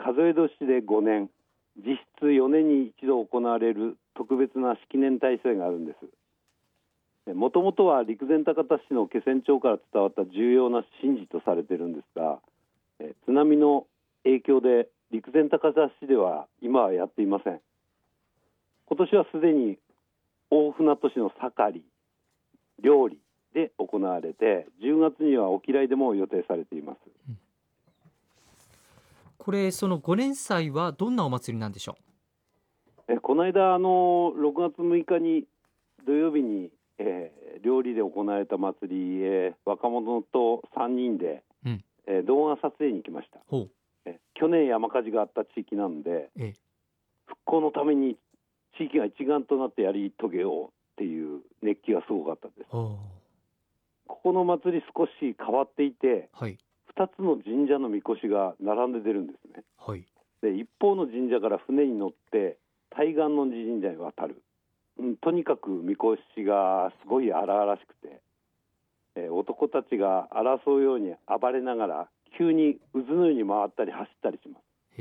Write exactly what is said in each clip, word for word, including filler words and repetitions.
数え年でごねん、実質よねんに一度行われる特別な式年大祭があるんです。もともとは陸前高田市の気仙町から伝わった重要な神事とされているんですが、え津波の影響で陸前高田市では今はやっていません。今年はすでに大船渡市の盛り、料理で行われて、じゅうがつには沖来でも予定されています。 うん、これそのごねん祭はどんなお祭りなんでしょう。えこの間あのろくがつむいかに土曜日に、えー、料理で行われた祭りへ若者とさんにんで、うんえー、動画撮影に来ました。 ほうえ去年山火事があった地域なので、え復興のために地域が一丸となってやり遂げようっていう熱気がすごかったです。ここの祭り少し変わっていて、はい、ふたつの神社のみこしが並んで出るんですね。はい、で一方の神社から船に乗って対岸の神社に渡る、うん、とにかくみこしがすごい荒々しくて、えー、男たちが争うように暴れながら急に渦のように回ったり走ったりします。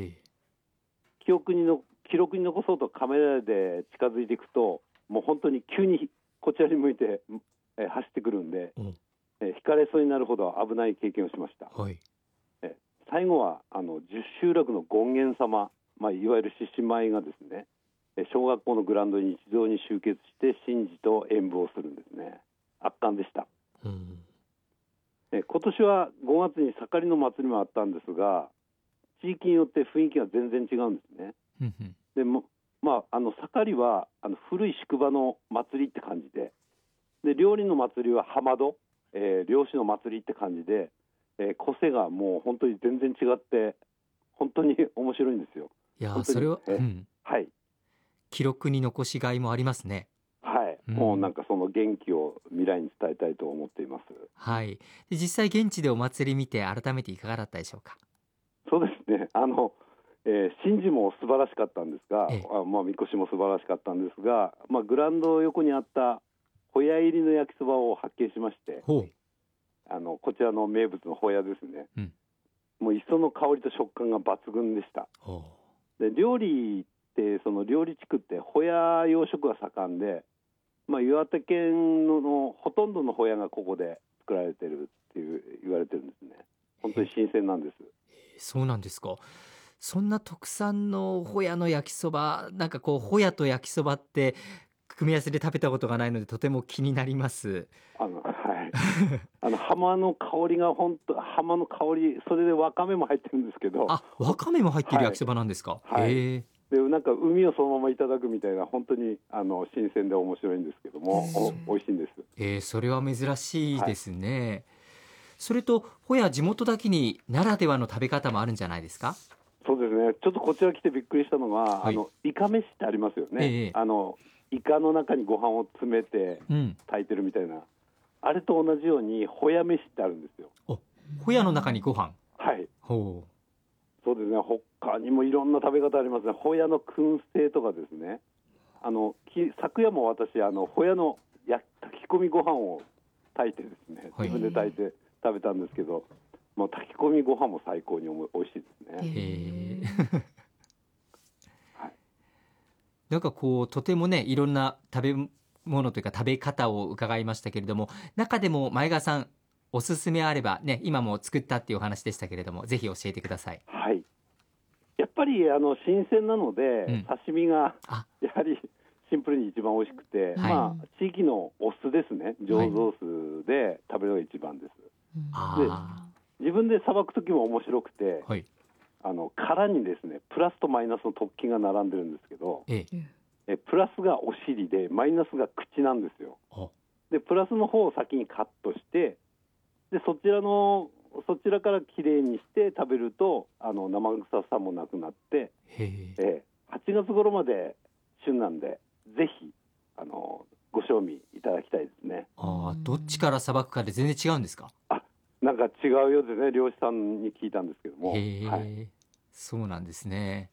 へ記憶にの記録に残そうとカメラで近づいていくと、もう本当に急にこちらに向いて、えー、走ってくるんで、うんえー、引かれそうになるほど危ない経験をしました。はいえー、最後はあの十集落の権現様、まあ、いわゆる獅子舞がですね、小学校のグラウンドに一堂に集結して神事と演舞をするんですね。圧巻でした。うんえ今年はごがつに盛りの祭りもあったんですが、地域によって雰囲気が全然違うんですね。でも、まあ、あの盛りはあの古い宿場の祭りって感じで、で料理の祭りは浜戸、えー、漁師の祭りって感じで、えー、個性がもう本当に全然違って本当に面白いんですよ。 いやそれは、 えーうん、はい記録に残しがいもありますね。 はい、うん、もうなんかその元気を未来に伝えたいと思っています。 はい、で実際現地でお祭り見て改めていかがだったでしょうか。 そうですね、あの、えー、神事も素晴らしかったんですが、ええあまあ、みこしも素晴らしかったんですが、まあ、グラウンド横にあったホヤ入りの焼きそばを発見しまして、あのこちらの名物のホヤですね、うん、もう磯の香りと食感が抜群でした。で料理ってその料理地区ってホヤ養殖が盛んで、まあ、岩手県 の, のほとんどのホヤがここで作られてるっていう言われてるんですね。本当に新鮮なんです。 そうなんですか。そんな特産のホヤの焼きそば、なんかこうホヤと焼きそばって組み合わせで食べたことがないのでとても気になります。 あの、はい、あの浜の香りが本当浜の香り、それでわかめも入ってるんですけど。 あ、わかめも入ってる焼きそばなんですか。 はい、へえ。でなんか海をそのままいただくみたいな、本当にあの新鮮で面白いんですけども、お美味しいんです。 えー、それは珍しいですね。はい、それとホヤ地元だけにならではの食べ方もあるんじゃないですか。 そうですね、ちょっとこちら来てびっくりしたのが、はい、あのイカ飯ってありますよね、ええ、あのイカの中にご飯を詰めて炊いてるみたいな、うん、あれと同じようにホヤ飯ってあるんですよ。 お、ホヤの中にご飯。 はい、ほうそうですね、他にもいろんな食べ方ありますね。ホヤの燻製とかですね、あのき昨夜も私あのホヤの焼き込みご飯を炊いてですね、自分で炊いて食べたんですけど、もう炊き込みご飯も最高においしいですね。へーはい、 なんかこうとてもねいろんな食べ物というか食べ方を伺いましたけれども、中でも前川さんおすすめあればね、今も作ったっていうお話でしたけれども、ぜひ教えてください。 はい、やっぱりあの新鮮なので、うん、刺身がやはりシンプルに一番美味しくて、はい、まあ、地域のお酢ですね、醸造酢で食べるのが一番です。はい、で自分でさばく時も面白くて、はい、あの殻にですねプラスとマイナスの突起が並んでるんですけど、ええ、えプラスがお尻でマイナスが口なんですよ。でプラスの方を先にカットして、でそちらのそちらからきれいにして食べるとあの生臭さもなくなって、えはちがつ頃まで旬なんで、ぜひあのご賞味いただきたいですね。 あ、どっちからさばくかで全然違うんですか。 あ、なんか違うようですね、漁師さんに聞いたんですけども。 へ、はい、そうなんですね。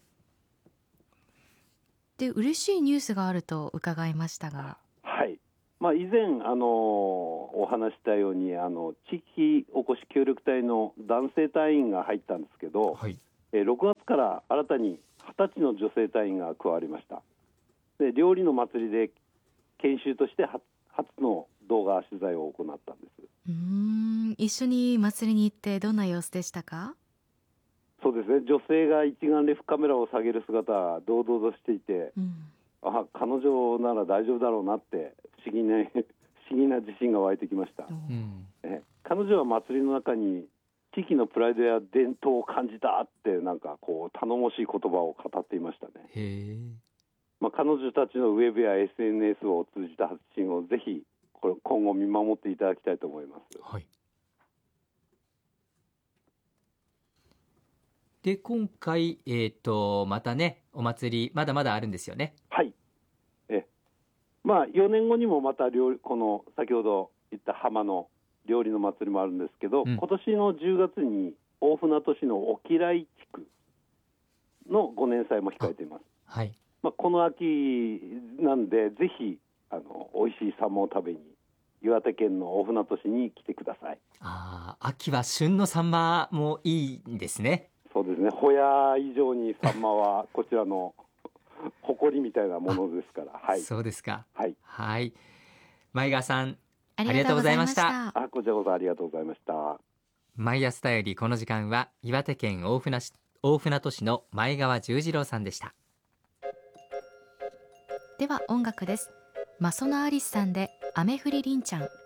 で嬉しいニュースがあると伺いましたが。 はい、まあ、以前あのお話したようにあの地域おこし協力隊の男性隊員が入ったんですけど、はい、 えー、ろくがつから新たにはたちの女性隊員が加わりました。で料理の祭りで研修として初の動画取材を行ったんです。 うーん、一緒に祭りに行ってどんな様子でしたか？ そうですね、女性が一眼レフカメラを下げる姿は堂々としていて、うん、あ彼女なら大丈夫だろうなって不思議な不思議な自信が湧いてきました、うんえ彼女は祭りの中に地域のプライドや伝統を感じたってなんかこう頼もしい言葉を語っていましたね。へまあ、彼女たちのウェブや エスエヌエス を通じた発信をぜひこれ今後見守っていただきたいと思います。はい。 で今回、えー、とまたねお祭りまだまだあるんですよね。 はい。えまあよねんごにもまた料理この先ほど言った浜の料理の祭りもあるんですけど、うん、今年のじゅうがつに大船渡市の沖来地区のごねん祭も控えています。はい。まあ、この秋なんでぜひあの美味しいサンマを食べに岩手県の大船渡市に来てください。 あ秋は旬のサンマもいいんですね。 そうですね、ホヤ以上にサンマはこちらの誇りみたいなものですから、はい、 そうですか。 はい、 はい、前川さんありがとうございました。 あこちらこそありがとうございました。 毎朝よりこの時間は岩手県大船市大船渡市の前川十次郎さんでした。 では音楽です。マソナアリスさんで雨降りりんちゃん。